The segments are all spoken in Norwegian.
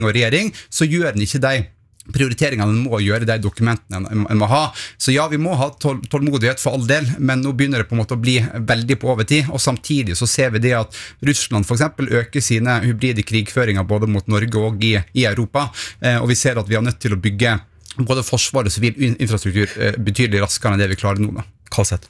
og regjering, så gjør den ikke de prioriteringene må gjøre de dokumentene en må ha. Så ja, vi må ha tålmodighet for all del, men nå begynner det på en måte å bli veldig på overtid, og samtidig så ser vi det at Russland for eksempel øker sine hybride krigføringer både mot Norge og i Europa, og vi ser at vi er nødt til å bygge både forsvar og sivil infrastruktur betydelig raskere enn det vi klarer nå. Kalseth.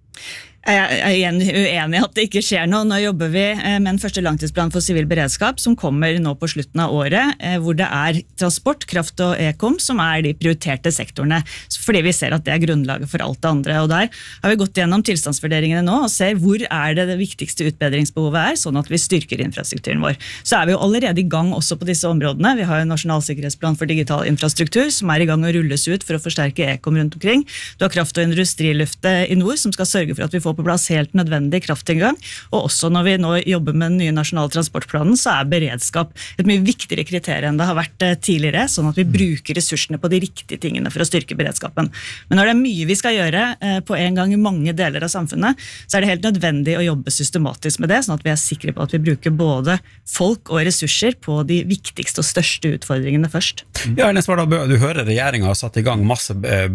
Jeg er igjen uenig i at det ikke skjer noe. Nå jobber vi med en første langtidsplan for sivil beredskap som kommer nå på slutten av året, hvor det er transport, kraft og ekom som er de prioriterte sektorene, fordi vi ser at det er grunnlaget for alt det andre. Og der har vi gått gjennom tilstandsvurderingene nå og ser hvor er det viktigste utbedringsbehovet er, sånn at vi styrker infrastrukturen vår. Så er vi jo allerede i gang også på disse områdene. Vi har en nasjonal sikkerhetsplan for digital infrastruktur som er i gang å rulles ut for å forsterke ekom rundt omkring. Du har kraft- og industriløftet i nord som skal sørge for at vi får på plass helt nødvendig krafttilgang, og også når vi nå jobber med den nye nasjonale transportplanen, så er beredskap et mye viktigere kriterium enn det har vært tidligere, sånn at vi bruker ressursene på de riktige tingene for å styrke beredskapen. Men når det er mye vi skal gjøre på en gang i mange deler av samfunnet, så er det helt nødvendig å jobbe systematisk med det, sånn at vi er sikre på at vi bruker både folk og ressurser på de viktigste og største utfordringene først. Ja, Ernest Svardal Bøe, du hører regjeringen har satt i gang masse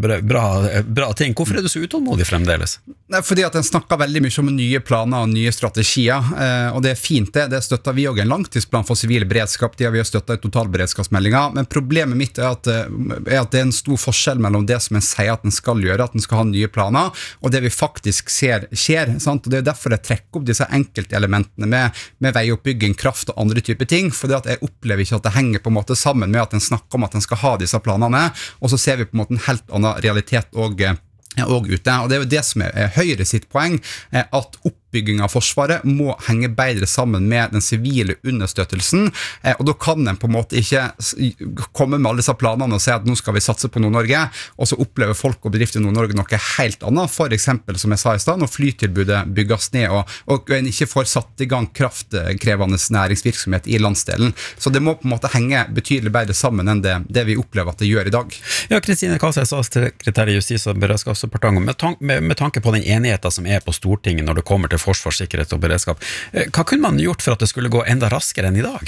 bra ting. Hvorfor er du så utålmodig fremdeles? Nei, fordi at den snakker veldig mye om nye planer og nye strategier, og det er fint det støtter vi også en langtidsplan for sivil beredskap, det har vi støttet i totalberedskapsmeldingen, men problemet mitt er at det er en stor forskjell mellom det som en sier at den skal gjøre, at den skal ha nye planer, og det vi faktisk ser skjer, sant? Og det er derfor jeg trekker opp disse enkeltelementene med veioppbygging, kraft og andre typer ting, for det at jeg opplever ikke at det henger på en måte sammen med at den snakker om at den skal ha disse planene, og så ser vi på en måte en helt annen realitet og ute, og det er jo det som er Høyre sitt poeng, at oppbygging av Forsvaret må henge bedre sammen med den sivile understøttelsen, og da kan en på en måte ikke komme med alle disse planene og si at nå skal vi satse på Nord-Norge, og så opplever folk og bedrifter i Nord-Norge noe helt annet, for eksempel som jeg sa i sted, når flytilbudet bygges ned, og en ikke får satt i gang kraftkrevende næringsvirksomhet i landsdelen, så det må på en måte henge betydelig bedre sammen enn det vi opplever at det gjør i dag. Ja, Kristine Kalseth, statssekretær i Justis- og beredskapsdepartementet, med tanke på den enigheten som er på Stortinget når det kommer til forsvar, sikkerhet og beredskap. Hva kunne man gjort for at det skulle gå enda raskere enn i dag?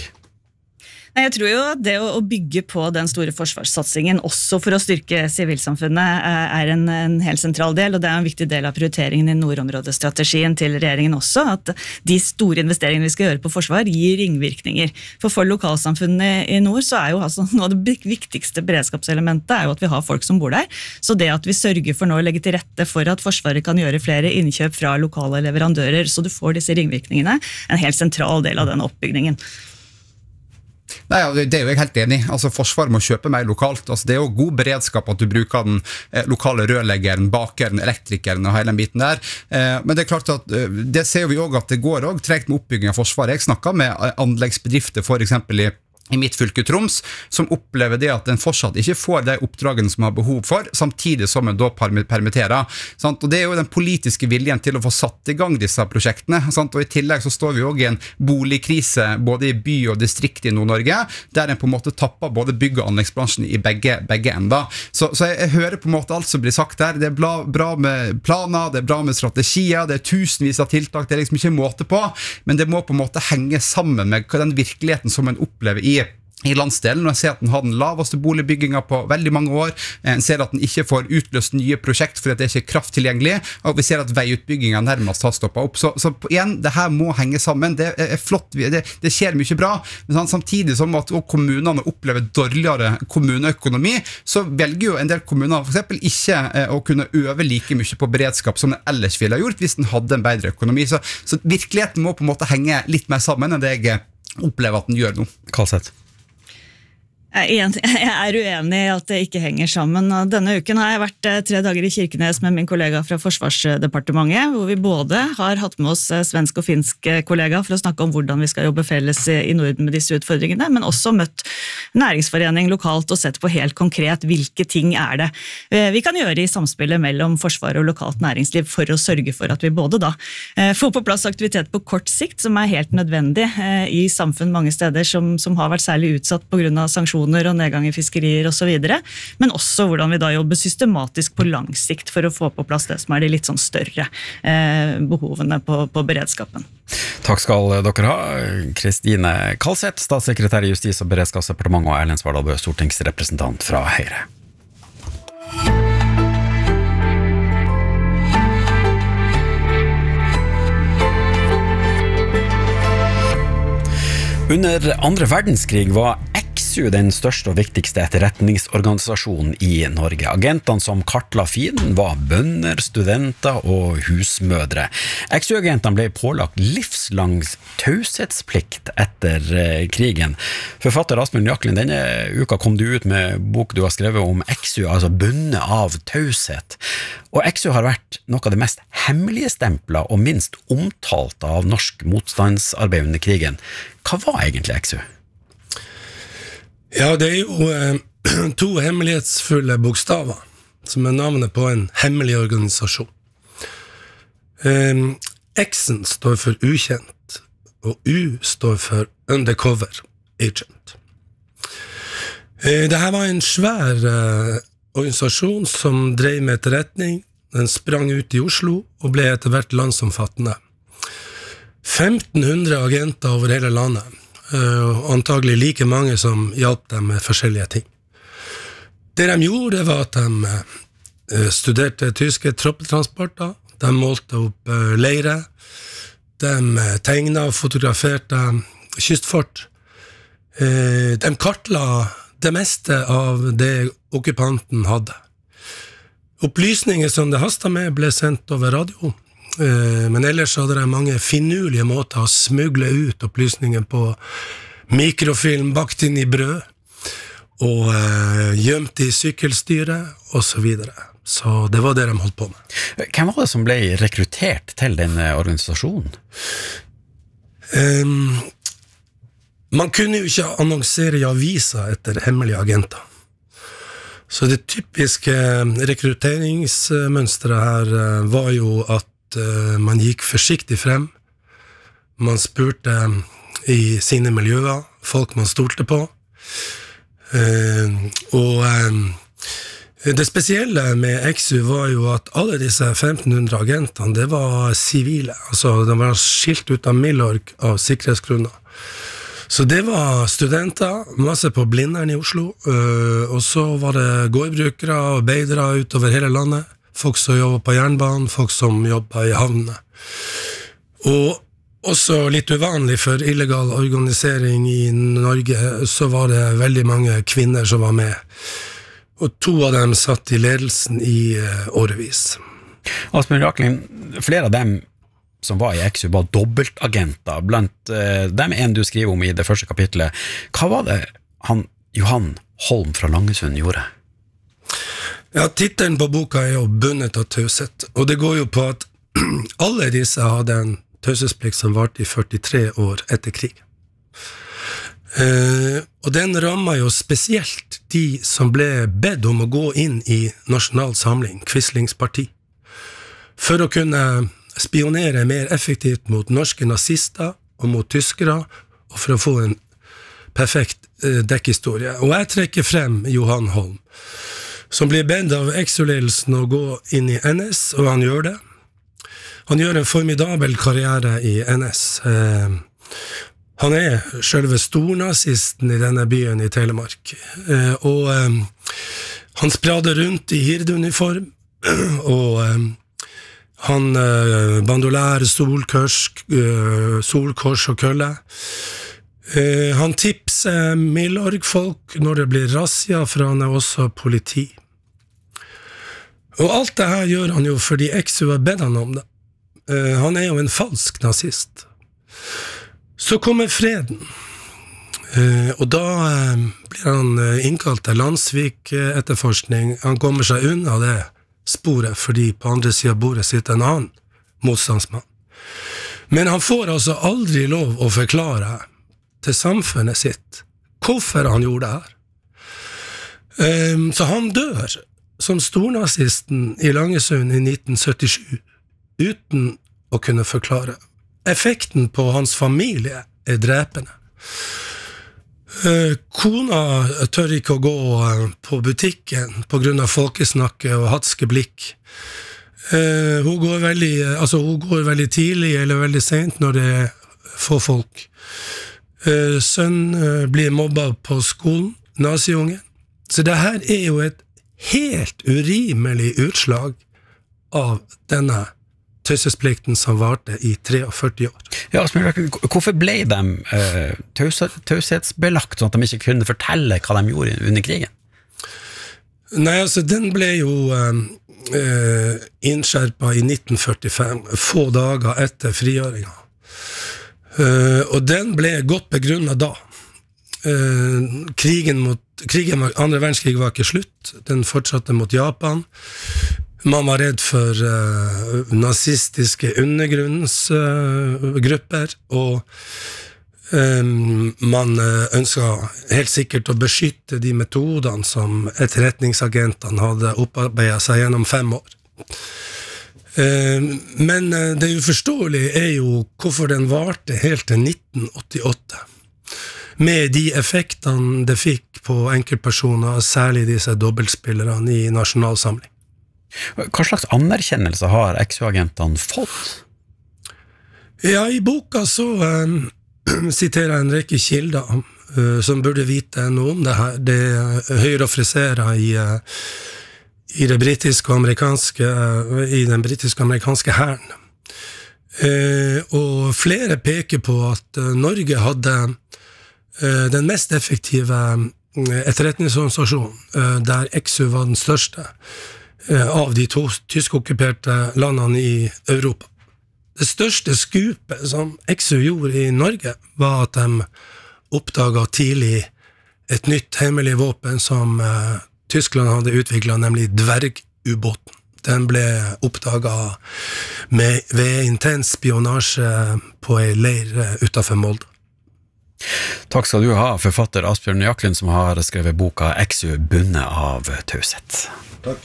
Jeg tror jo at det å bygge på den store forsvarssatsingen, også for å styrke sivilsamfunnet, er en helt sentral del, og det er en viktig del av prioriteringen i nordområdestrategien til regjeringen også, at de store investeringene vi skal gjøre på forsvar gir ringvirkninger. For lokalsamfunnet i nord så er jo altså noe av det viktigste beredskapselementet er jo at vi har folk som bor der, så det at vi sørger for nå å legge til rette for at Forsvaret kan gjøre flere innkjøp fra lokale leverandører, så du får disse ringvirkningene, en helt sentral del av den oppbyggingen. Nei, det er jo jeg helt enig. Altså, Forsvaret må kjøpe mer lokalt. Altså, det er jo god beredskap at du bruker den lokale rørleggeren, bakeren, elektrikeren og hele den biten der. Men det er klart at det ser vi også at det går også tregt med oppbygging av Forsvaret. Jeg snakker med anleggsbedrifter for eksempel i mitt fylke Troms, som opplever det at den fortsatt ikke får de oppdragene som har behov for, samtidig som en da permitterer. Sant? Og det er jo den politiske viljen til å få satt i gang disse prosjektene. Sant? Og i tillegg så står vi også i en boligkrise, både i by og distrikt i Nord-Norge, der en på en måte tapper både bygg- og anleggsbransjen i begge ender. Så jeg hører på en måte alt som blir sagt der. Det er bra med planer, det er bra med strategier, det er tusenvis av tiltak, det er liksom ikke måte på, men det må på en måte henge sammen med den virkeligheten som en opplever i landsdelen, og jeg ser at den har den laveste boligbygginga på veldig mange år, en ser at den ikke får utløst nye prosjekt fordi at det ikke er kraft tilgjengelig, og vi ser at veiutbygginga nærmest har stoppet opp. Så igjen, det her må henge sammen, det er flott, det skjer mye bra, men samtidig som at kommunene opplever dårligere kommuneøkonomi, så velger jo en del kommuner for eksempel ikke å kunne øve like mye på beredskap som den ellers ville ha gjort hvis den hadde en bedre økonomi. Så virkeligheten må på en måte henge litt mer sammen enn det jeg opplever at den gjør nå. Kalseth. Jeg er uenig i at det ikke henger sammen. Denne uken har jeg vært 3 dager i Kirkenes med min kollega fra Forsvarsdepartementet, hvor vi både har hatt med oss svensk og finsk kollega for å snakke om hvordan vi skal jobbe felles i Norden med disse utfordringene, men også møtt næringsforening lokalt og sett på helt konkret hvilke ting er det vi kan gjøre i samspillet mellom Forsvaret og lokalt næringsliv for å sørge for at vi både da får på plass aktivitet på kort sikt, som er helt nødvendig i samfunn mange steder som har vært særlig utsatt på grunn av sanksjoner og nedgang i fiskerier og så videre, men også hvordan vi da jobber systematisk på lang sikt for å få på plass det som er de litt sånn større behovene på beredskapen. Takk skal dere ha, Kristine Kalseth, statssekretær i Justis- og beredskapsdepartementet, og Erlend Svardal Bøe, stortingsrepresentant fra Høyre. Under andre verdenskrig var XU den største og viktigste etterretningsorganisasjonen i Norge. Agentene som kartla fienden var bønder, studenter og husmødre. XU-agentene ble pålagt livslang taushetsplikt etter krigen. Forfatter Asbjørn Jaklin, denne uka kom du ut med bok du har skrevet om XU, altså bundet av taushet. Og XU har vært noe av det mest hemmelige stemplet og minst omtalt av norsk motstandsarbeid under krigen. Hva var egentlig XU? Ja, det jo to hemmelighetsfulle bokstaver, som navnet på en hemmelig organisasjon. X-en står for ukjent, og U står for undercover agent. Dette var en svær organisasjon som drev med etterretning. Den sprang ut i Oslo og ble etter hvert landsomfattende. 1500 agenter over hele landet, og antagelig like mange som hjalp dem med forskjellige ting. Det de gjorde var at de studerte tyske troppetransporter, de målte opp leire, de tegnet og fotograferte kystfort, de kartla det meste av det okkupanten hadde. Opplysninger som det hastet med ble sendt over radio, men ellers hadde de mange finurlige måter å smugle ut opplysninger på, mikrofilm bakt inn i brød, og gjemt i sykkelstyret, og så videre. Så det var det de holdt på med. Hvem var det som ble rekruttert til denne organisasjonen? Man kunne jo ikke annonsere i aviser etter hemmelige agenter. Så det typiske rekrutteringsmønstret her var jo at man gikk forsiktig frem. Man spurte i sine miljøer, folk man stolte på. Og det spesielle med XU var jo at alle disse 1500 agentene, det var sivile. Altså, de var skilt ut av Milorg av sikkerhetsgrunner. Så det var studenter, masse på Blindern i Oslo, og så var det gårdbrukere og arbeidere utover hele landet, folk som jobbet på jernbanen, folk som jobbet i havnene. Og også litt uvanlig for illegal organisering i Norge, så var det veldig mange kvinner som var med. Og 2 av dem satt i ledelsen i årevis. Asbjørn Jaklin, flere av dem som var i XU var dobbeltagenter, blant dem en du skriver om i det første kapitlet. Hva var det Johan Holm fra Langesund gjorde? Ja, titelen på boka jo bundet av taushet, og det går jo på at alle disse hadde en taushetsplikt som varte i 43 år etter krig. Og den rammet jo spesielt de som ble bedt om å gå inn i Nasjonal Samling, Quislings parti, for å kunne spionere mer effektivt mot norske nazister og mot tyskere, og for å få en perfekt dekkhistorie. Og jeg trekker frem Johan Holm, som blir bedt av XU-ledelsen å gå inn i NS, og han gjør det. Han gjør en formidabel karriere i NS. Han selve stornazisten i denne byen i Telemark. Og han sprader rundt i hirdeuniform, og han bandolær, solkors og kølle. Han tipser Milorg-folk når det blir razzia, for han også politi. Og alt det her gjør han jo fordi XU har bedt han om det. Han jo en falsk nazist. Så kommer freden, og da blir han innkalt til Landsvik-etterforskning. Han kommer seg unna det sporet, fordi på andre siden av bordet sitter en annen motstandsmann. Men han får altså aldri lov å forklare til samfunnet sitt hvorfor han gjorde det her. Så han dør som stornazisten i Langesund i 1977, uten å kunne forklare. Effekten på hans familie drepende. Kona tør ikke å gå på butikken på grunn av folkesnakket og hatske blikk. Hun går veldig tidlig eller veldig sent når det er få folk. Sønnen blir mobbet på skolen, naziunge. Så det her er jo et helt urimelig utslag av denne taushetsplikten som varte i 43 år. Ja, hvorfor ble de taushetsbelagt, sånn at de ikke kunne fortelle hva de gjorde under krigen? Nei, altså, den ble jo innskjerpet i 1945, få dager etter frigjøringen. Og den ble godt begrunnet da. Andre verdenskrig var ikke slutt, den fortsatte mot Japan. Man var redd for nazistiske undergrunnsgrupper, og man ønsket helt sikkert å beskytte de metodene som etterretningsagentene hadde opparbeidet seg gjennom 5 år. Men det uforståelige er jo hvorfor den varte helt til 1988, med de effektene det fikk på enkeltpersoner, særlig disse dobbeltspillerne i nasjonalsamling. Hva slags anerkjennelse har XU-agentene fått? Ja, i boka så siterer jeg en rekke kilder som burde vite noe om det her. Det er høyere offiserer i den britiske og amerikanske hæren. Og flere peker på at Norge hadde den mest effektive etterretningsorganisasjonen, der XU var den største av de 2 tyskokkuperte landene i Europa. Det største skupet som XU gjorde i Norge var at de oppdaget tidlig et nytt hemmelig våpen som Tyskland hadde utviklet, nemlig dvergubåten. Den ble oppdaget ved intens spionasje på en leir utenfor Molde. Takk skal du ha, forfatter Asbjørn Jaklund, som har skrevet boka XU bundet av taushet. Takk.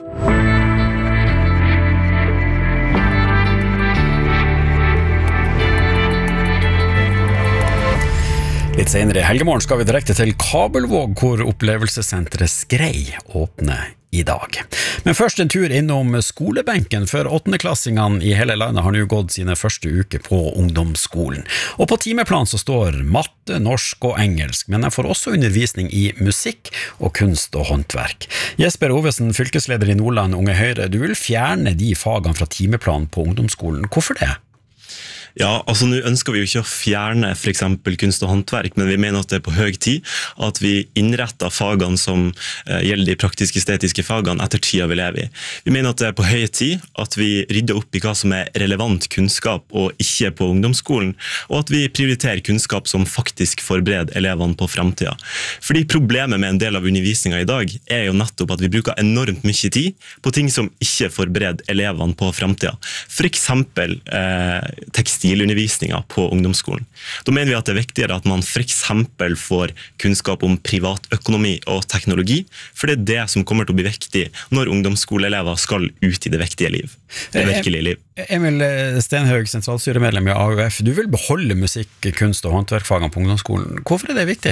Litt senere i helgemorgen skal vi direkte til Kabelvåg, hvor opplevelsessenteret Skrei åpner i dag. Men først en tur innom skolebenken, for 8.-klassingene i hele landet har nå gått sine første uker på ungdomsskolen. Og på timeplan så står matte, norsk og engelsk, men de får også undervisning i musikk og kunst og håndverk. Jesper Ovesen, fylkesleder i Nordland Unge Høyre, du vil fjerne de fagene fra timeplan på ungdomsskolen. Hvorfor det? Ja, altså nå ønsker vi jo ikke å fjerne for eksempel kunst og håndverk, men vi mener at det er på høy tid at vi innretter fagene som gjelder de praktisk-estetiske fagene etter tida vi lever i. Vi mener at det er på høy tid at vi rydder opp i hva som er relevant kunnskap og ikke på ungdomsskolen, og at vi prioriterer kunnskap som faktisk forbereder elevene på fremtida. Fordi problemet med en del av undervisningen i dag er jo nettopp at vi bruker enormt mye tid på ting som ikke forbereder elevene på fremtida. For eksempel tekstilundervisninga på ungdomsskolen. Da mener vi at det er viktigere at man for eksempel får kunnskap om privatøkonomi og teknologi, for det er det som kommer til å bli viktig når ungdomsskoleelever skal ut i det viktige liv. Det virkelige liv. Emil Stenhaug, sentralstyremedlem i AUF, du vil beholde musikk, kunst og håndverkfagene på ungdomsskolen. Hvorfor er det viktig?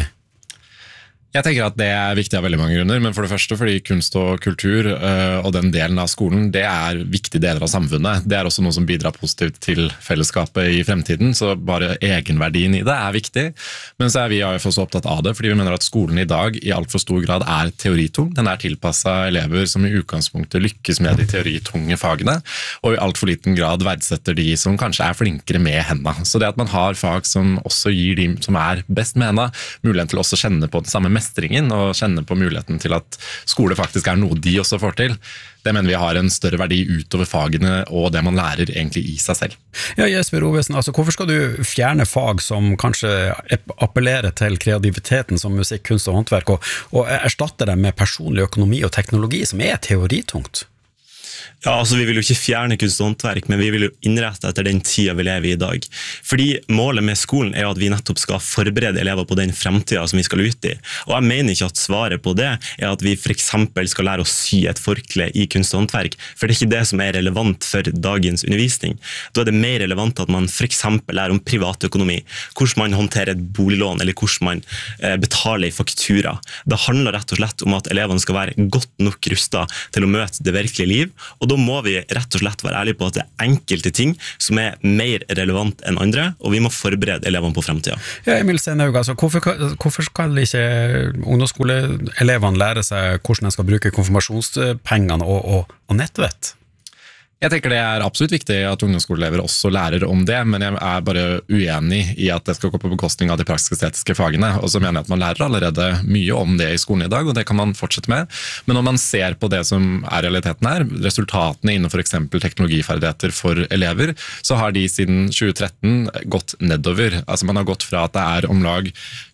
Jeg tenker at det er viktig av veldig mange grunner, men for det første fordi kunst og kultur og den delen av skolen, det er viktige deler av samfunnet. Det er også noe som bidrar positivt til fellesskapet i fremtiden, så bare egenverdien i det er viktig. Men så er vi også opptatt av det, fordi vi mener at skolen i dag i alt for stor grad er teoritung. Den er tilpasset elever som i utgangspunktet lykkes med de teoritunge fagene, og i alt for liten grad verdsetter de som kanskje er flinkere med hendene. Så det at man har fag som også gir de som er best med hendene, muligheten til også å kjenne på den samme mestringen og kjenne på muligheten til at skole faktisk er noe de også får til. Det mener vi har en større verdi utover fagene og det man lærer egentlig i seg selv. Ja, Jesper Ovesen, altså hvorfor skal du fjerne fag som kanskje appellerer til kreativiteten som musikk, kunst og håndverk, og erstatte dem med personlig økonomi og teknologi som er teoritungt? Ja, altså vi vil jo ikke fjerne kunst og håndverk, men vi vil jo innrette etter den tida vi lever i i dag. Fordi målet med skolen er jo at vi nettopp skal forberede elever på den fremtida som vi skal ut i. Og jeg mener ikke at svaret på det er at vi for eksempel skal lære å sy et forkle i kunst og håndverk, for det er ikke det som er relevant for dagens undervisning. Da er det mer relevant at man for eksempel lærer om privatøkonomi, hvordan man håndterer et boliglån, eller hvordan man betaler i faktura. Det handler rett og slett om at elevene skal være godt nok rustet til å møte det virkelige liv, og da må vi rett og slett være ærlige på at det enkelte ting som mer relevant enn andre, og vi må forberede elevene på fremtiden. Ja, Emil Stenhaug, altså, hvorfor skal ikke ungdomsskoleelevene lære seg hvordan de skal bruke konfirmasjonspengene og nettvett? Jeg tenker det absolutt viktig at ungdomsskoleelever også lærer om det, men jeg bare uenig i at det skal gå på bekostning av de praktisk-estetiske fagene, og så mener jeg at man lærer allerede mye om det i skolen i dag, og det kan man fortsette med. Men når man ser på det som realiteten her, resultatene innen for eksempel teknologiferdigheter for elever, så har de siden 2013 gått nedover. Altså man har gått fra at det om lag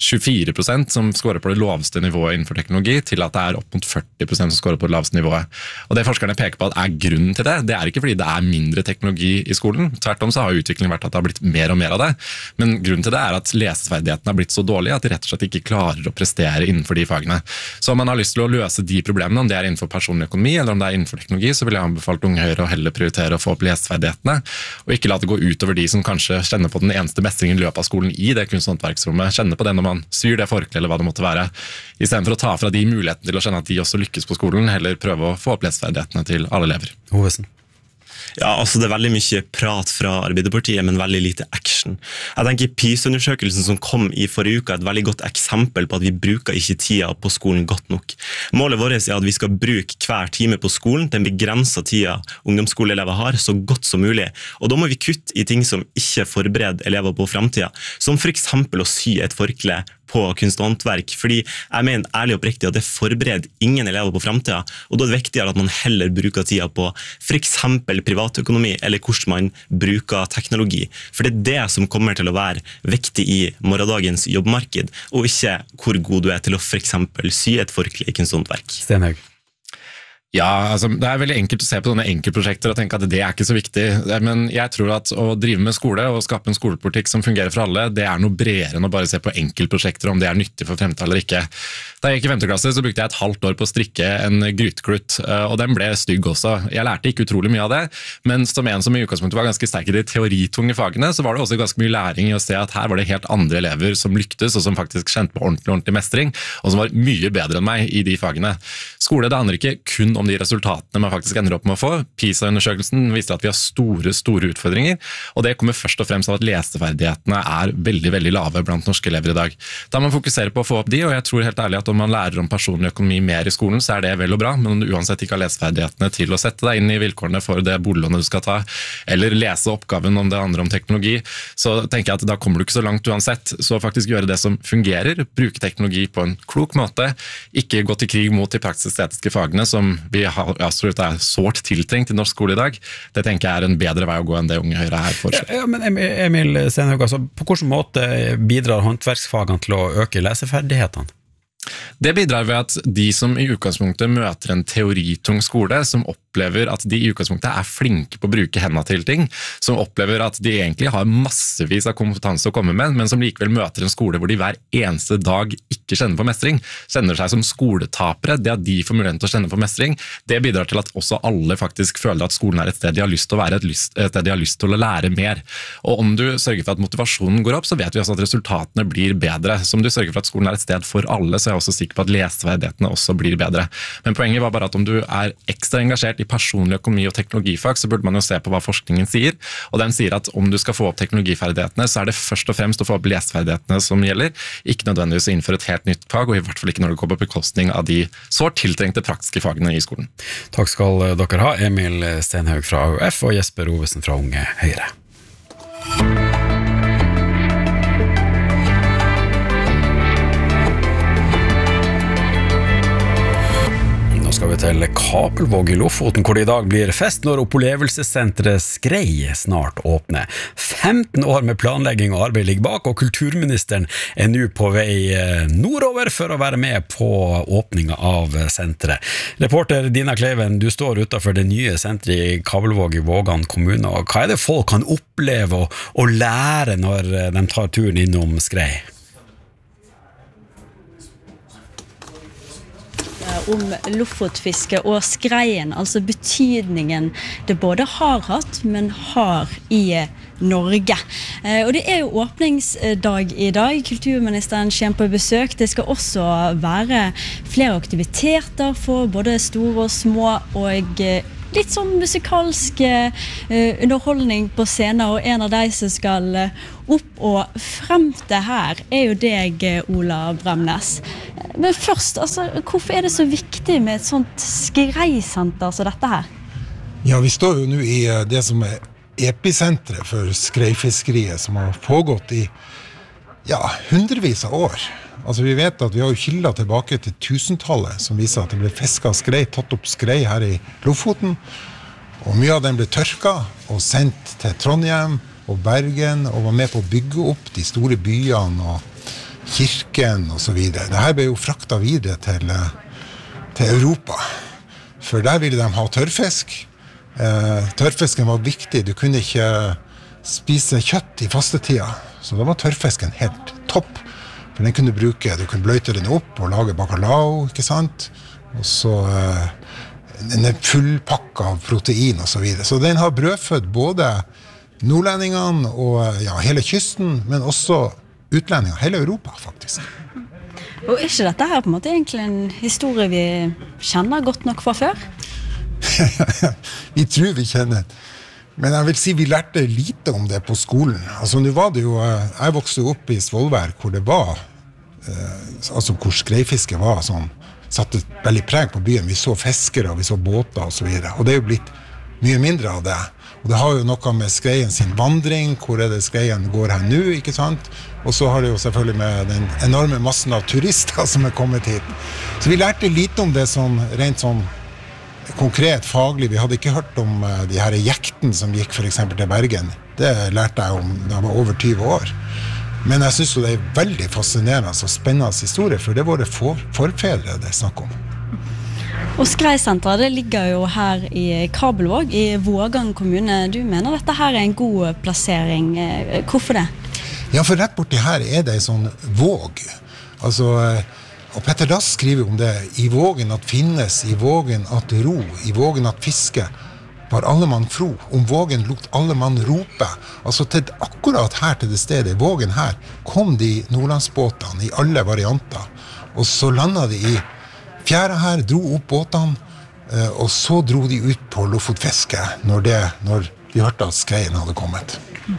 24% som skårer på det laveste nivået innenfor teknologi, til at det opp mot 40% som skårer på det laveste nivået. Og det forskerne peker på at grunnen til det ikke fordi det mindre teknologi i skolen. Tvert om så har utviklingen vært at det har blitt mer og mer av det. Men grunnen til det at lesesferdighetene har blitt så dårlige at de rett og slett ikke klarer å prestere innenfor de fagene. Så om man har lyst til å løse de problemene, om det innenfor personlig økonomi eller om det innenfor teknologi, så vil jeg anbefale Unge Høyre å heller prioritere å få opp lesesferdighetene, og ikke la det gå utover de som kanskje kjenner på den eneste mestringen i løpet av skolen i det kunst- og håndverksrommet, kjenner på det når man syr det forkle eller hva det måtte være, i stedet for å ta fra de muligheten til å kjenne at de også lykkes på skolen, heller prøve å få opp lesesferdighetene til alle elever. Ovesen. Ja, altså det veldig mye prat fra Arbeiderpartiet, men veldig lite action. Jeg tenker PISA-undersøkelsen som kom i forrige uke et veldig godt eksempel på at vi bruker ikke tida på skolen godt nok. Målet vårt at vi skal bruke hver time på skolen, den begrenset tida ungdomsskoleelever har, så godt som mulig. Og da må vi kutte i ting som ikke forbereder elever på fremtiden, som for eksempel å sy et forkle på kunst og håndverk, fordi jeg mener ærlig og oppriktig at det forbereder ingen elever på fremtiden, og da det viktigere at man heller bruker tida på for eksempel privatøkonomi, eller hvordan man bruker teknologi. For det det som kommer til å være viktig i morgendagens jobbmarked, og ikke hvor god du til å for eksempel sy et forkle i kunst og håndverk. Stenhaug. Ja, altså, det veldig enkelt å se på sånne enkeltprosjekter og tenke at det ikke så viktig, men jeg tror at å drive med skole og skape en skolepolitikk som fungerer for alle, det noe bredere enn å bare se på enkeltprosjekter om det nyttig for fremtiden eller ikke. Da jeg gikk i 5. klasse så brukte jeg et halvt år på å strikke en grytklut, og den ble stygg også. Jeg lærte ikke utrolig mye av det, men som en som i utgangspunktet var ganske sterk i de teoritunge fagene, så var det også ganske mye læring i å se at her var det helt andre elever som lyktes, og som faktisk kjente på ordentlig mestring, og som var mye bedre enn meg i de fagene. Skole, det handler ikke kun om de resultatene man faktisk ender opp med å få. PISA-undersøkelsen viser at vi har store utfordringer, og det kommer først og fremst av at leseferdighetene veldig, veldig lave blant norske elever i dag. Da man fokuserer på å få opp de, og jeg tror helt ærlig at om man lærer om personlig økonomi mer i skolen, så det vel og bra, men om du uansett ikke har leseferdighetene til å sette deg inn i vilkårene for det boliglånet du skal ta, eller lese oppgaven om det handler om teknologi, så tenker jeg at da kommer du ikke så langt uansett. Så faktisk gjøre det som fungerer, bruke teknologi på en klok måte, ikke gå til krig mot de praktisk-estetiske fagene som vi absolutt sårt tiltrengt i norsk skole i dag. Det tenker jeg en bedre vei å gå enn det Unge Høyre her foreslår. Ja, men Emil Stenhaug, altså, på hvilken måte bidrar håndverksfagene til å øke leseferdighetene? Det bidrar ved at de som i utgangspunktet møter en teoritung skole, som opplever at de i utgangspunktet flinke på å bruke hendene til ting, som opplever at de egentlig har massevis av kompetanse å komme med, men som likevel møter en skole hvor de hver eneste dag ikke kjenner på mestring, kjenner seg som skoletapere, det at de får muligheten til å kjenne på mestring, det bidrar til at også alle faktisk føler at skolen et sted de har lyst til å være, et sted de har lyst til å lære mer. Og om du sørger for at motivasjonen går opp, så vet vi også at resultatene blir bedre. Så om du sørger for at skolen et sted for alle, så jeg også sikker på at leseferdighetene også blir bedre. Men poenget var bare at om du ekstra engasjert i personlig økonomi og teknologifag, så burde man jo se på hva forskningen sier, og den sier at om du skal få opp teknologiferdighetene, så det først og fremst å få opp leseferdighetene som gjelder, ikke nødvendigvis å innføre et helt nytt fag, og i hvert fall ikke når det går på bekostning av de så tiltrengte praktiske fagene i skolen. Takk skal dere ha, Emil Stenhaug fra AUF og Jesper Ovesen fra Unge Høyre. Skal vi til Kabelvåg i Lofoten, hvor det i dag blir fest når opplevelsessenteret Skrei snart åpner. 15 år med planlegging og arbeid ligger bak, og kulturministeren nå på vei nordover for å være med på åpningen av senteret. Reporter Dina Kleiven, du står utenfor det nye senteret i Kabelvåg i Vågan kommune, og hva det folk kan oppleve og lære når de tar turen innom Skrei? Om lofotfiske og skreien, altså betydningen det både har hatt, men har i Norge. Og det jo åpningsdag i dag. Kulturministeren kommer på besøk. Det skal også være flere aktiviteter for både store og små, og litt sånn musikalsk underholdning på scenen, og en av de som skal opp og frem til her jo deg, Ola Bremnes. Men først, altså, hvorfor det så viktig med et sånt skreisenter som dette her? Ja, vi står jo nå i det som episentret for skreifiskeriet, som har pågått i hundrevis av år. Altså vi vet at vi har jo kilder tilbake til 1000-tallet som viser at det ble fisket skrei, tatt opp skrei her i Lofoten, og mye av den ble tørket og sendt til Trondheim og Bergen og var med på å bygge opp de store byene og kirken og så videre. Dette ble jo fraktet videre til Europa, for der ville de ha tørrfisk. Tørrfisken var viktig, du kunne ikke spise kjøtt i fastetida, så da var tørrfisken helt topp, for den kunne du kunne bløyte den opp og lage bacalao, ikke sant? Og så den fullpakket av protein og så videre, så den har brødfødt både nordlendingene og hele kysten, men også utlendinger, hele Europa faktisk. Og ikke dette her på en måte egentlig en historie vi kjenner godt nok fra før? Vi tror vi kjenner, men jeg vil si vi lærte lite om det på skolen. Altså nå var det jo, jeg vokste opp i Svolvær hvor det var, altså hvor skreifiske var sånn, satte veldig preg på byen. Vi så fiskere, vi så båter og så videre, og det jo blitt mye mindre av det. Og det har jo noe med skreien sin vandring, hvor det skreien går her nå, ikke sant? Og så har det jo selvfølgelig med den enorme massen av turister som kommet hit. Så vi lærte lite om det som rent sånn konkret faglig. Vi hadde ikke hørt om de her jekten som gikk for eksempel til Bergen. Det lærte jeg om da jeg var over 20 år. Men jeg synes jo det veldig fascinerende og spennende historie, for det våre forfedre det snakk om. Og skreisenteret, det ligger jo her i Kabelvåg, i Vågan kommune. Du mener dette her en god plassering. Hvorfor det? Ja, for rett borti her det en sånn våg. Altså, og Petter Dass skriver om det, i vågen at finnes, i vågen at ro, i vågen at fiske, var alle mann fro, om vågen lukt alle mann rope. Altså til akkurat her til det stedet, i vågen her, kom de nordlandsbåtene i alle varianter, og så landet de i fjæra her, dro opp båtene, og så dro de ut på Lofotfiske, når de hørte at skreien hadde kommet.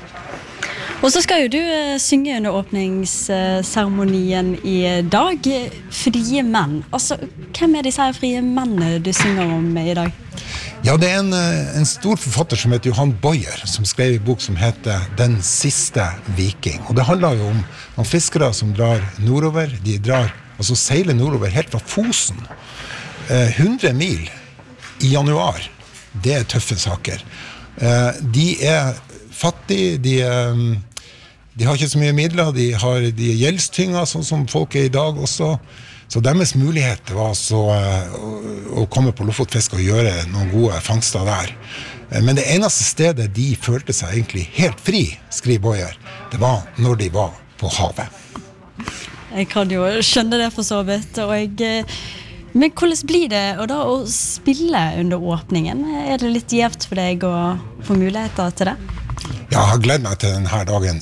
Og så skal jo du synge under åpningsseremonien i dag, Frie menn. Altså, hvem disse her frie mennene du synger om i dag? Ja, det en stor forfatter som heter Johan Boyer, som skrev en bok som heter Den siste viking. Og det handler jo om fiskere som drar nordover. De altså seiler nordover helt fra Fosen. 100 mil i januar. Det tøffe saker. De fattige, de har ikke så mye midler, de gjeldstynga, sånn som folk i dag også. Så deres mulighet var så å komme på Lofotfisk og gjøre noen gode fangster der. Men det eneste stedet de følte seg egentlig helt fri, skriver Boyer, det var når de var på havet. Jeg kan jo skjønne det for så vidt, men hvordan blir det å spille under åpningen? Det litt gjevt for deg å få muligheter til det? Jeg har gledet meg til denne dagen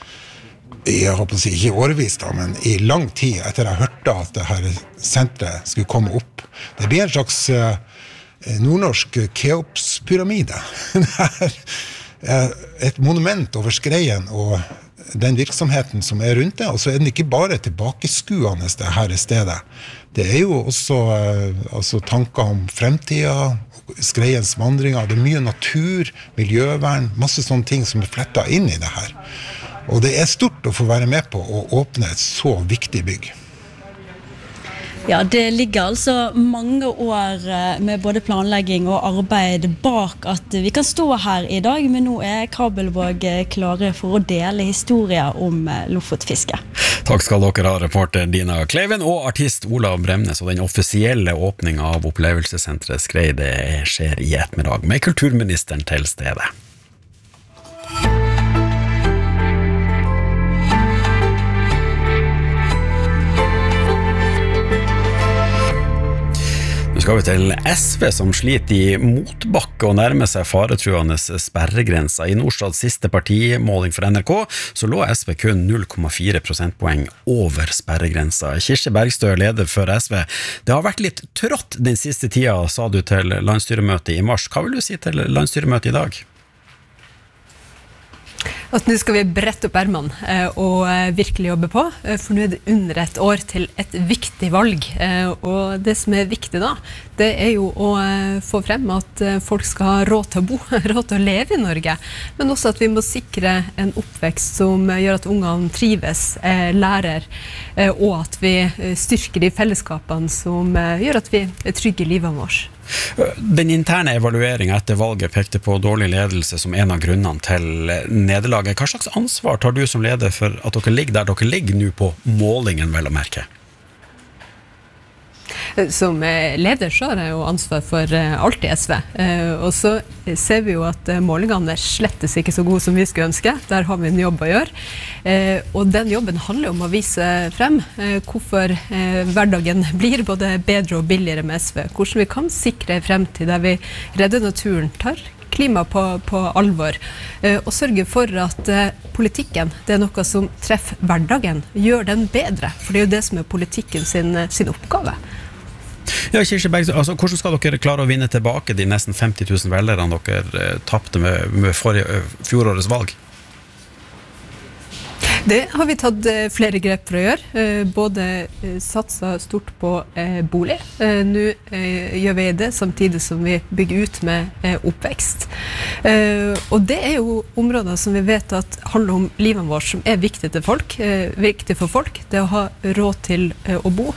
jeg håper å si, ikke årevis da, men i lang tid etter jeg hørte at det her senteret skulle komme opp. Det blir en slags nordnorsk Keops-pyramide. Det et monument over skreien og den virksomheten som rundt det, og så den ikke bare tilbakeskuende det her stedet. Det jo også altså tanker om fremtiden, skreiens vandringer, det mye natur, miljøvern, masse sånne ting som flettet inn i det her. Og det stort å få være med på å åpne et så viktig bygg. Ja, det ligger altså mange år med både planlegging og arbeid bak at vi kan stå her i dag, men nå Kabelvåg klare for å dele historier om Lofotfiske. Takk skal dere ha, reporter Dina Kleiven og artist Ola Bremnes, og den offisielle åpningen av opplevelsessenteret Skrei, det skjer i ettermiddag med kulturministeren til stedet. Skal vi til SV som sliter I motbakke og nærmer seg faretruende sperregrenser. I Norstads siste partimåling for NRK så lå SV kun 0,4 prosentpoeng over sperregrensa. Kirsti Bergstø, leder for SV. Det har vært litt trått den siste tida, sa du til landsstyremøtet I mars. Hva vil du si til landsstyremøtet I dag? At nå skal vi brette opp ermene og virkelig jobbe på, for nå det under et år til et viktig valg. Og det som viktig da, det jo å få frem at folk skal ha råd til å bo, råd til å leve I Norge, men også at vi må sikre en oppvekst som gjør at ungene trives, lærer, og at vi styrker de fellesskapene som gjør at vi trygger livet vårt. Den interne evalueringen etter valget pekte på dårlig ledelse som en av grunnene til nederlaget. Hva slags ansvar tar du som leder for at dere ligger der dere ligger nå på målingen, vel å merke? Som leder så har jeg jo ansvar for alt I SV, og så ser vi jo at målingene slettes ikke så gode som vi skulle ønske. Der har vi en jobb å gjøre, og den jobben handler om å vise frem hvorfor hverdagen blir både bedre og billigere med SV, hvordan vi kan sikre fremtid der vi redder naturen, tar klima på alvor, og sørge for at politikken, det noe som treffer hverdagen, gjør den bedre, for det jo det som politikken sin oppgave. Ja, Kirsti Bergstø, altså, hvordan skal dere klare å vinne tilbake de nesten 50 000 velgerne dere tappte med fjorårets valg? Det har vi tatt flere grep for å gjøre, både satsa stort på bolig. Nå gjør vi det samtidig som vi bygger ut med oppvekst. Og det jo områder som vi vet at handler om livet vårt, som viktig til folk, viktig for folk. Det å ha råd til å bo,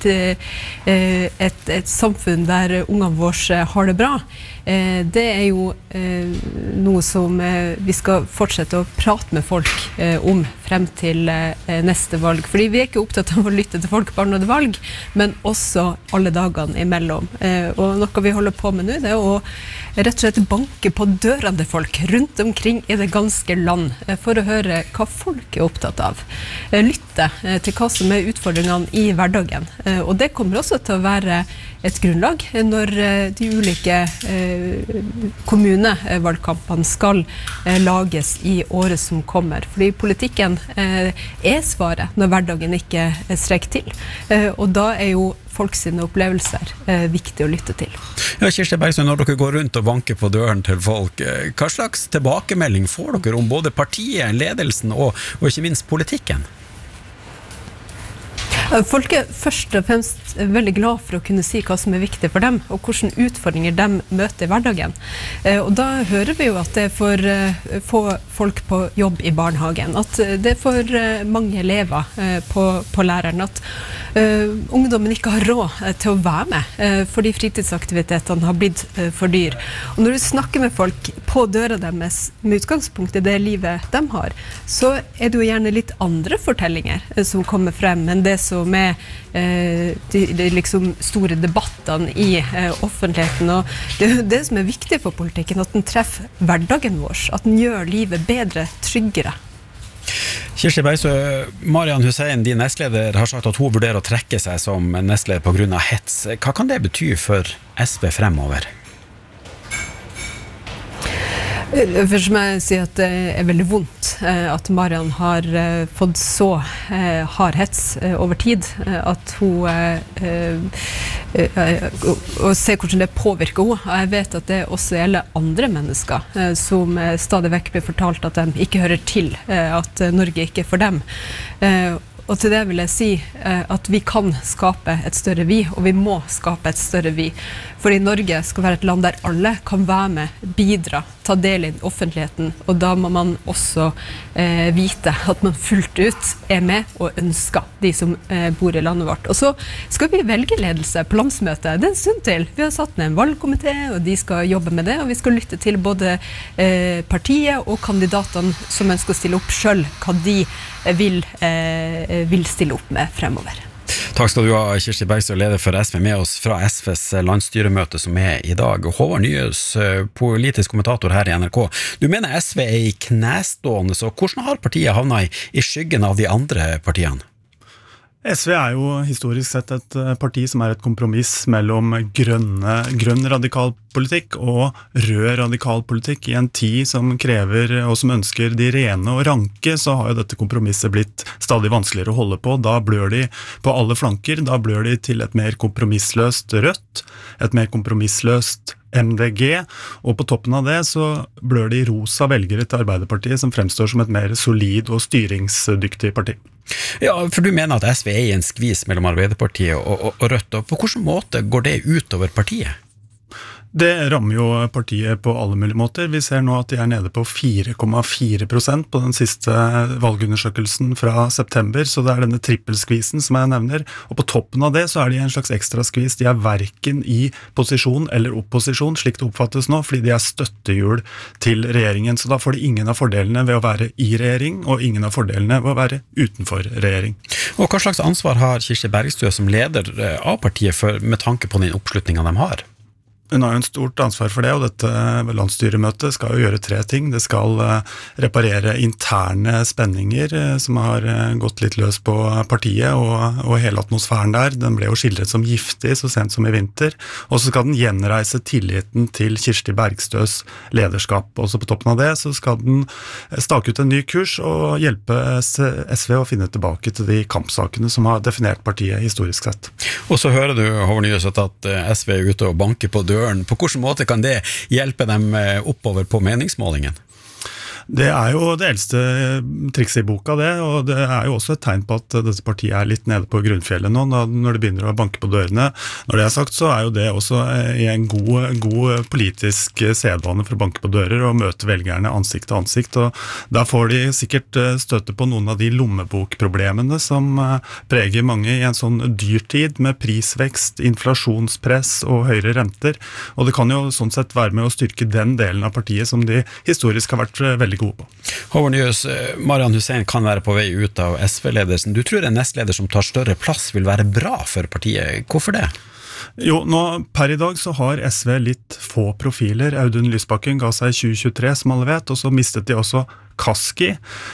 et samfunn der ungene våre har det bra. Det jo noe som vi skal fortsette å prate med folk om frem til neste valg. Fordi vi ikke opptatt av å lytte til folk bare når det valg, men også alle dagene imellom. Og noe vi holder på med nå, det å rett og slett banke på dørene til folk rundt omkring I det ganske land, for å høre hva folk opptatt av. Lytte til hva som utfordringene I hverdagen. Og det kommer også til å være et grunnlag når de ulike kommunevalgkampene skal lages I året som kommer. Fordi politikken svaret når hverdagen ikke strekker til. Og da jo folk sine opplevelser viktig å lytte til. Ja, Kirsti Bergstø, når dere går rundt og banker på døren til folk, hva slags tilbakemelding får dere om både partiet, ledelsen og ikke minst politikken? Folk først og fremst veldig glad for å kunne si hva som viktig for dem, og hvilke utfordringer de møter I hverdagen. Og da hører vi jo at det for få folk på jobb I barnehagen, at det for mange elever på læreren, at ungdommen ikke har råd til å være med, fordi fritidsaktivitetene har blitt for dyr. Og når du snakker med folk på døra deres med utgangspunkt I det livet de har, så det jo gjerne litt andre fortellinger som kommer frem, enn det som de liksom store debattene I offentligheten, og det som viktig for politikken, at den treffer hverdagen vår, at den gjør livet bedre, tryggere. Kirsti Bergstø, Marian Hussein, din nestleder, har sagt at hun vurderer å trekke seg som nestleder på grunn av hets. Hva kan det bety for SV fremover? Først må jeg si at det veldig vondt at Marian har fått så hard hets over tid, at hun og se hvordan det påvirker henne. Jeg vet at det også gjelder andre mennesker som stadig vekk blir fortalt at de ikke hører til, at Norge ikke for dem. Og til det vil jeg si at vi kan skape et større vi, og vi må skape et større vi. Fordi Norge skal være et land der alle kan være med, bidra, ta del I offentligheten, og da må man også vite at man fullt ut med og ønsker de som bor I landet vårt. Og så skal vi velge ledelse på landsmøtet. Det en stund til. Vi har satt ned en valgkomité, og de skal jobbe med det, og vi skal lytte til både partiet og kandidatene som ønsker å stille opp selv, hva de vil stille opp med fremover. Takk skal du ha, Kirsti Bergstø, leder for SV, med oss fra SVs landsstyremøte som I dag. Håvard Nyhus, politisk kommentator her I NRK. Du mener SV I knestående, så hvordan har partiet havnet I skyggen av de andre partiene? SV jo historisk sett et parti som et kompromiss mellom grønn radikal politikk og rød radikal politikk. I en tid som krever og som ønsker de rene og ranke, så har jo dette kompromisset blitt stadig vanskeligere å holde på. Da blør de på alle flanker, da blør de til et mer kompromissløst Rødt, et mer kompromissløst MDG, og på toppen av det så blør de rosa velgere til Arbeiderpartiet som fremstår som et mer solid og styringsdyktig parti. Ja, for du mener at SV I en skvis mellom Arbeiderpartiet og Rødt, og på hvilken måte går det utover partiet? Det rammer jo partiet på alle mulige måter. Vi ser nå at de nede på 4,4% på den siste valgundersøkelsen fra september, så det denne trippelskvisen som jeg nevner. Og på toppen av det så de en slags ekstra skvis. De hverken I posisjon eller opposisjon, slik det oppfattes nå, fordi de støttehjul til regjeringen. Så da får de ingen av fordelene ved å være I regjering, og ingen av fordelene ved å være utenfor regjering. Og hva slags ansvar har Kirsti Bergstø som leder av partiet med tanke på den oppslutningen de har? Hun har jo en stort ansvar for det, og dette landsstyremøtet skal jo gjøre 3 ting. Det skal reparere interne spenninger som har gått litt løs på partiet og hele atmosfæren der. Den ble jo skildret som giftig så sent som I vinter. Og så skal den gjenreise tilliten til Kirsti Bergstøs lederskap. Også på toppen av det så skal den stake ut en ny kurs og hjelpe SV å finne tilbake til de kampsakene som har definert partiet historisk sett. Og så hører du, Håvard Nyhus, at SV ute og banker på døren. På hvilken måte kan det hjelpe dem oppover på meningsmålingen? Det jo det eldste trikset I boka det, og det jo også et tegn på at dette partiet litt nede på grunnfjellet nå, når det begynner å banke på dørene. Når det sagt, så jo det også I en god politisk sedvane for å banke på dører og møte velgerne ansikt til ansikt, og da får de sikkert støtte på noen av de lommebokproblemene som preger mange I en sånn dyrtid med prisvekst, inflasjonspress og høyere renter, og det kan jo sånn sett være med å styrke den delen av partiet som de historisk har vært veldig gode på. Håvard Nyhus, Marian Hussein kan være på vei ut av SV-ledelsen. Du tror en nestleder som tar større plass vil være bra for partiet. Hvorfor det? Jo, per I dag så har SV litt få profiler. Audun Lysbakken ga seg I 2023, som alle vet, og så mistet de også Kaski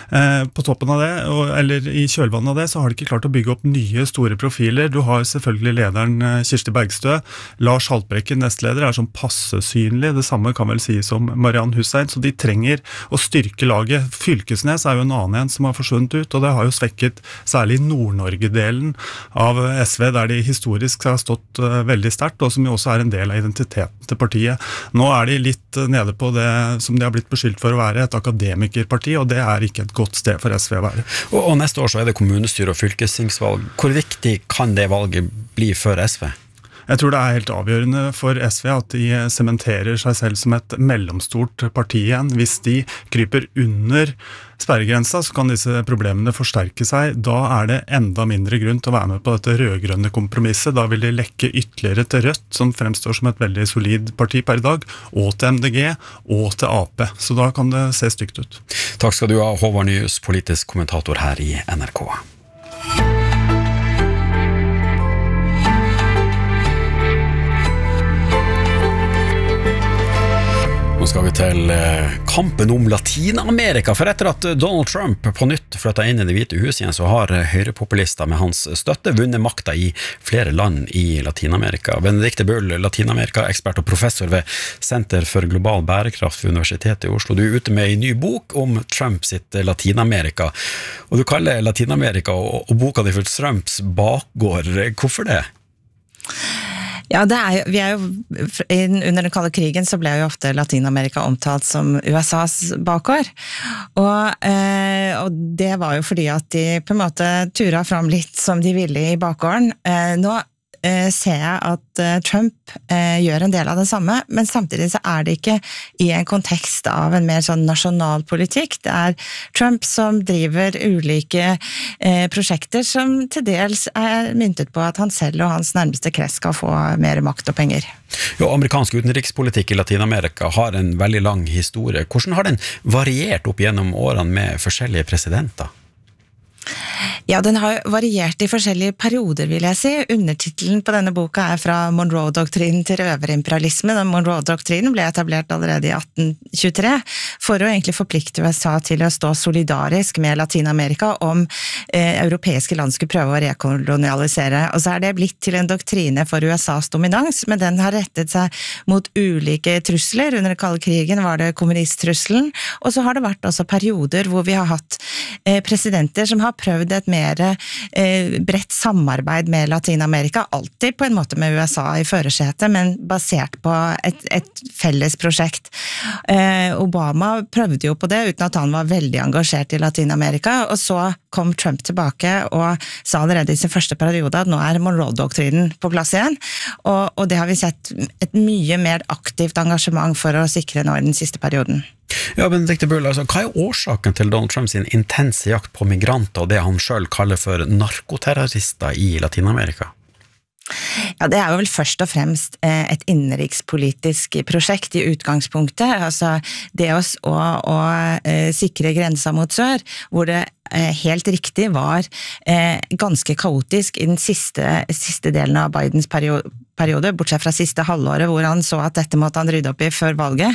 på toppen av det, eller I kjølvannet av det, så har de ikke klart å bygge opp nye store profiler. Du har selvfølgelig lederen Kirsti Bergstø. Lars Haltbrekken, nestleder, sånn passe synlig. Det samme kan vel sies om Marian Hussein, så de trenger å styrke laget. Fylkesnes jo en annen som har forsvunnet ut, og det har jo svekket særlig Nord-Norge-delen av SV, der de historisk har stått veldig sterkt, og som jo også en del av identiteten til partiet. Nå de litt nede på det som de har blitt beskyldt for å være, et akademikerparti, og det ikke et godt sted for SV å være. Og neste år så det kommunestyre- og fylkestingsvalg. Hvor viktig kan det valget bli for SV? Jeg tror det helt avgjørende for SV at de sementerer seg selv som et mellomstort parti igjen. Hvis de kryper under sperregrensa, så kan disse problemene forsterke seg. Da det enda mindre grunn til å være med på dette rødgrønne kompromisset. Da vil de lekke ytterligere til Rødt, som fremstår som et veldig solid parti per dag, og til MDG, og til AP. Så da kan det se stygt ut. Takk skal du ha, Håvard Nyhus, politisk kommentator her I NRK. Nå skal vi til kampen om Latinamerika, for etter at Donald Trump på nytt flyttet inn I Det hvite hus igjen, så har høyrepopulister med hans støtte vunnet makta I flere land I Latinamerika. Benedikte Bull, Latinamerika-ekspert og professor ved Senter for global bærekraft ved Universitetet I Oslo. Du ute med en ny bok om Trump sitt Latinamerika, og du kaller Latinamerika og boka di for Trumps bakgård. Hvorfor det? Ja, vi jo under den kalde krigen så ble jo ofte Latinamerika omtalt som USAs bakgård, og det var jo fordi at de på en måte turet fram litt som de ville I bakgården. Nå ser jeg at Trump gjør en del av det samme, men samtidig så det ikke I en kontekst av en mer sånn nasjonal politikk. Det Trump som driver ulike prosjekter som til dels myntet på at han selv og hans nærmeste krets skal få mer makt og penger. Jo, amerikansk utenrikspolitikk I Latinamerika har en veldig lang historie. Hvordan har den variert opp gjennom årene med forskjellige presidenter? Ja, den har variert I forskjellige perioder, vil jeg si. Undertitelen på denne boka fra Monroe-doktrinen til røverimperialismen, og Monroe-doktrinen ble etablert allerede I 1823 for å egentlig forplikte USA til å stå solidarisk med Latinamerika om europeiske land skulle prøve å rekolonialisere. Og så det blitt til en doktrine for USAs dominans, men den har rettet seg mot ulike trusler. Under den kalde krigen var det kommunisttrusselen, og så har det vært også perioder hvor vi har hatt presidenter som har prøvd et mer bredt samarbeid med Latinamerika, alltid på en måte med USA I førersetet, men basert på et felles prosjekt. Obama prøvde jo på det, uten at han var veldig engasjert I Latinamerika, og så kom Trump tilbake og sa allerede I sin første periode at nå Monroe-doktrinen på plass igjen, og det har vi sett et mye mer aktivt engasjement for å sikre nå I den siste perioden. Ja, Benedikte Bull, altså, hva årsaken til Donald Trump sin intense jakt på migranter og det han selv kaller for narkoterrorister I Latinamerika? Ja, det jo vel først og fremst et innenrikspolitisk prosjekt I utgangspunktet, altså det å sikre grensa mot sør, hvor det helt riktig var ganske kaotisk I den siste delen av Bidens periode, bortsett fra siste halvåret, hvor han så at dette måtte han rydde opp I før valget.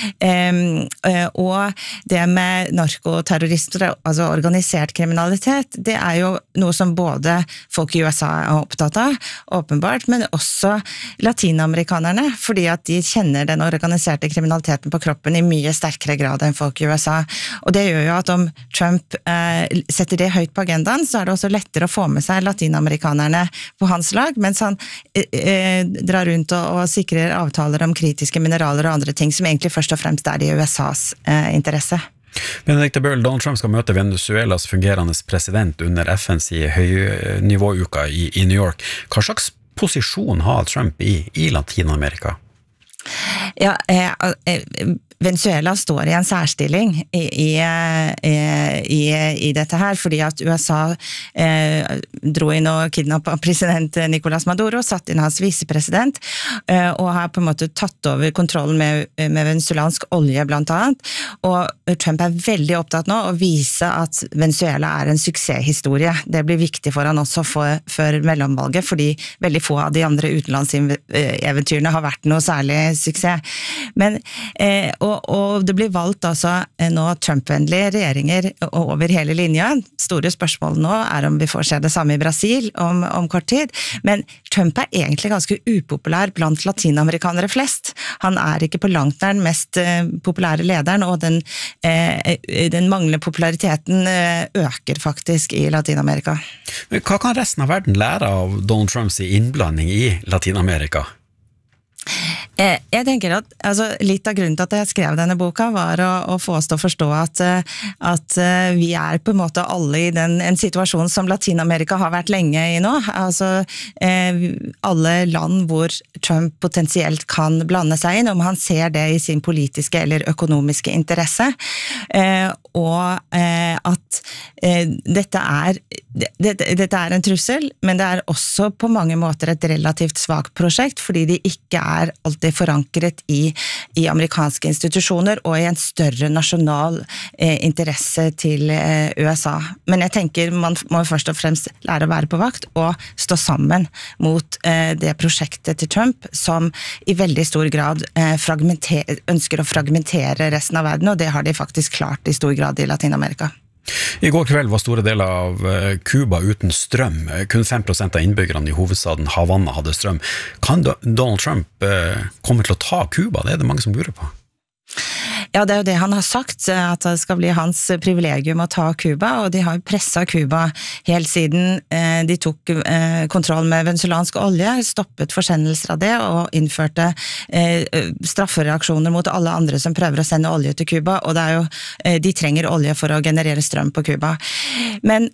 Og det med narkoterrorister, altså organisert kriminalitet, det jo noe som både folk I USA opptatt av, åpenbart, men også latinamerikanerne, fordi at de kjenner den organiserte kriminaliteten på kroppen I mye sterkere grad enn folk I USA. Og det gjør jo at om Trump setter det høyt på agendaen, så det også lettere å få med seg latinamerikanerne på hans lag, mens han drar rundt og sikrer avtaler om kritiske mineraler og andre ting som egentlig først og fremst I USAs interesse. Benedikte Bull, Donald Trump skal møte Venezuelas fungerende president under FNs høynivåuka I New York. Hva slags posisjon har Trump I Latinamerika? Ja, Venezuela står I en særstilling I dette her, fordi at USA dro inn og kidnappet president Nicolás Maduro, satt inn hans visepresident, og har på en måte tatt over kontrollen med venezuelansk olje blant annet, og Trump veldig opptatt nå å vise at Venezuela en suksesshistorie. Det blir viktig for han også for mellomvalget, fordi veldig få av de andre utenlandseventyrene har vært noe særlig suksess. Men og det blir valgt altså nå Trump-vennlige regjeringer over hele linja. Store spørsmål nå om vi får se det samme I Brasil om kort tid, men Trump egentlig ganske upopulær blant latinamerikanere flest. Han ikke på langt nær den mest populære lederen, og den manglende populariteten øker faktisk I Latinamerika. Hva kan resten av verden lære av Donald Trumps innblanding I Latinamerika? Jeg tenker at litt av grunnen til at jeg skrev denne boka var å få oss til å forstå at vi på en måte alle I en situasjon som Latinamerika har vært lenge I nå. Altså alle land hvor Trump potensielt kan blande seg inn, om han ser det I sin politiske eller økonomiske interesse, og at dette en trussel, men det også på mange måter et relativt svagt prosjekt, fordi de ikke alltid forankret I amerikanske institusjoner og I en større nasjonal interesse til USA. Men jeg tenker man må først og fremst lære å være på vakt og stå sammen mot det prosjektet til Trump som I veldig stor grad ønsker å fragmentere resten av verden, og det har de faktisk klart I stor grad I Latinamerika. I går kveld var store deler av Cuba uten strøm. Kun 5% av innbyggerne I hovedstaden Havana hadde strøm. Kan Donald Trump komme til å ta Cuba? Det det mange som lurer på. Ja, det jo det han har sagt, at det skal bli hans privilegium å ta Cuba, og de har presset Cuba helt siden de tok kontroll med venezuelansk olje, stoppet forsendelser av det, og innførte straffereaksjoner mot alle andre som prøver å sende olje til Cuba, og det jo, de trenger olje for å generere strøm på Cuba. Men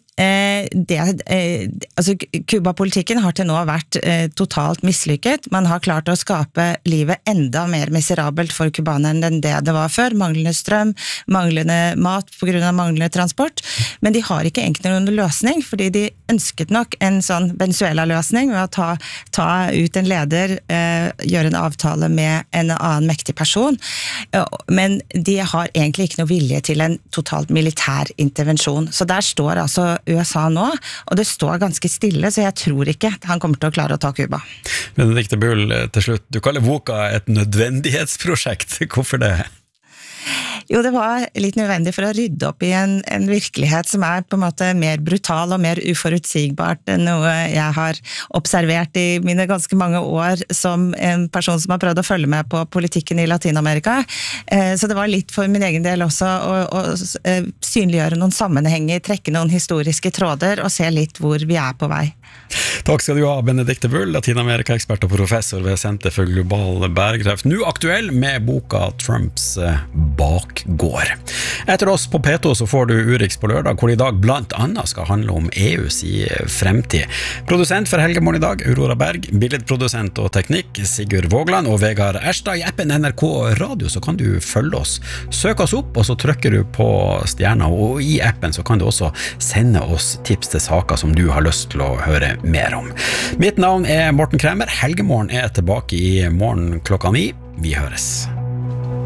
altså Cuba-politikken har til nå vært totalt mislykket. Man har klart å skape livet enda mer miserabelt for kubanerne enn det var før, år, manglende strøm, manglende mat på grunn av manglende transport, men de har ikke egentlig noen løsning, fordi de ønsket nok en sånn Venezuela-løsning ved å ta ut en leder, gjøre en avtale med en annen mektig person, men de har egentlig ikke noe vilje til en totalt militær intervensjon. Så der står altså USA nå, og det står ganske stille, så jeg tror ikke han kommer til å klare å ta Cuba. Benedikte Bull, til slutt, du kaller boka et nødvendighetsprosjekt. Hvorfor det? Jo, det var litt nødvendig for å rydde opp i en virkelighet som på en måte mer brutal og mer uforutsigbart enn noe jeg har observert i mine ganske mange år som en person som har prøvd å følge med på politikken i Latinamerika. Så det var litt for min egen del også å synliggjøre noen sammenhenger, trekke noen historiske tråder og se litt hvor vi på vei. Takk skal du ha, Benedikte Bull, Latinamerika-ekspert og professor ved Senter for global bærekraft, nå aktuell med boka Trumps bakgård. Etter oss på P2 så får du Urix på lørdag, hvor det i dag blant annet skal handle om EUs fremtid. Produsent for Helgemorgen i dag, Aurora Berg, billedprodusent og teknikk, Sigurd Vågland og Vegard Erstad. I appen NRK Radio så kan du følge oss. Søk oss opp, og så trykker du på stjerna, og i appen så kan du også sende oss tips til saker som du har lyst til å høre mer om. Mitt navn Morten Kremer. Helgemorgen tilbake i morgen 9:00. Vi høres.